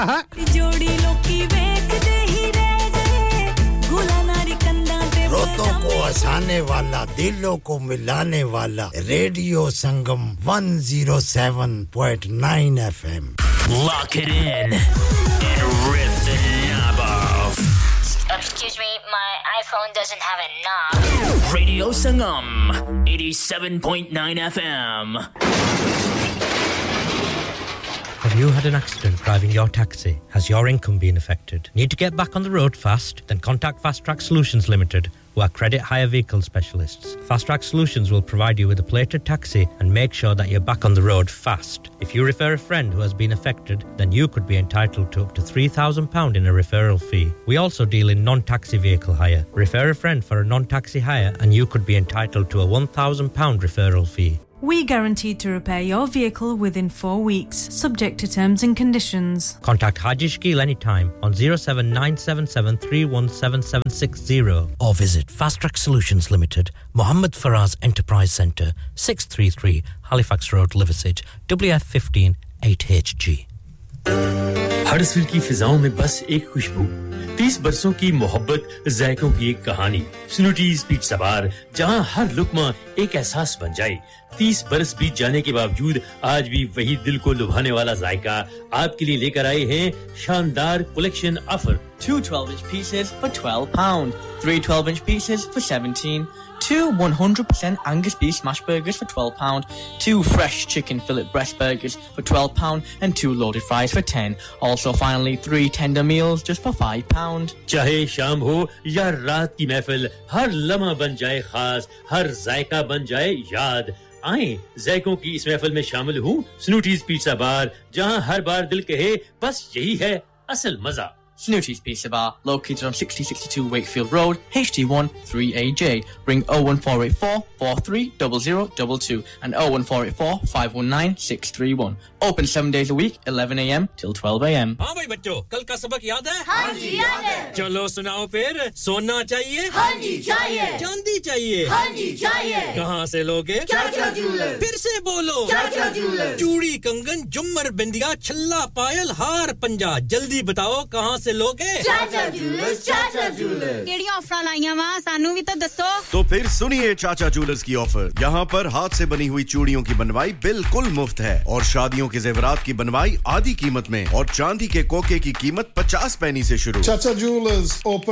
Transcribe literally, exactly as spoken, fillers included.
जोड़ी लोकी देखते ही रह गए गुलानारी कंधा पे रोतों को हंसाने वाला दिलों को मिलाने वाला radio Sangam one oh seven point nine F M Lock it in and rip the knob off. Excuse me, my iPhone doesn't have a knob. Radio Sangam, eighty-seven point nine F M. Have you had an accident driving your taxi? Has your income been affected? Need to get back on the road fast? Then contact Fast Track Solutions Limited, who are credit hire vehicle specialists. Fast Track Solutions will provide you with a plated taxi and make sure that you're back on the road fast. If you refer a friend who has been affected, then you could be entitled to up to three thousand pounds in a referral fee. We also deal in non-taxi vehicle hire. Refer a friend for a non-taxi hire and you could be entitled to a one thousand pounds referral fee. We guarantee to repair your vehicle within four weeks, subject to terms and conditions. Contact Haji Shakil anytime on oh seven nine seven seven three one seven seven six oh or visit Fast Track Solutions Limited, Mohammed Faraz Enterprise Centre, six thirty-three Halifax Road, Liversedge, W F fifteen eight H G. Huddersfield की फिजाओं में बस एक खुशबू तीस बरसों की मोहब्बत जायकों की एक कहानी स्नूटीज पिज़्ज़ा बार जहां हर लुकमा एक एहसास बन जाए तीस बरस बीत जाने के बावजूद आज भी वही दिल को लुभाने वाला जायका आपके लिए लेकर आए हैं शानदार collection offer two twelve inch pieces for twelve pounds, three twelve inch pieces for seventeen, two one hundred percent Angus beef smash burgers for twelve pounds, two fresh chicken fillet breast burgers for twelve pounds and two loaded fries for ten. Also finally three tender meals just for five pounds. चाहे शाम हो या रात की महफिल हर लम्हा बन जाए खास हर जायका बन जाए याद आए जायकों की इस महफिल में शामिल हूं स्नूटीज पिज़्ज़ा बार जहां हर बार दिल कहे बस यही है असल मजा Snooty's Pizza Bar, located on sixty sixty-two Wakefield Road, H D one three A J. Ring oh one four eight four, four three zero zero two two and oh one four eight four, five one nine, six three one. Open seven days a week, eleven a m till twelve a m. हाँ भाई बच्चों, कल का सबक याद है? हाँ जी याद है। चलो सुनाओ फिर, सोना चाहिए? हाँ जी चाहिए। चांदी चाहिए? हाँ जी चाहिए। कहाँ से लोगे? चाचा जूलर। फिर से बोलो। चाचा जूलर। चूड़ी, कंगन, झुमर, बिंदिया, छल्ला, पायल, हार, पंजा, जल्दी बताओ कहाँ से लोगे चाचा जूलर्स चाचा जूलर्स केड़ी ऑफर लाईया वा सानू भी तो दसो तो फिर सुनिए चाचा जूलर्स की ऑफर यहां पर हाथ से बनी हुई चूड़ियों की बनवाई बिल्कुल मुफ्त है और शादियों के ज़ेवरात की बनवाई आधी कीमत में और चांदी के कोके की कीमत पचास पैसे से शुरू चाचा जूलर्स ओपन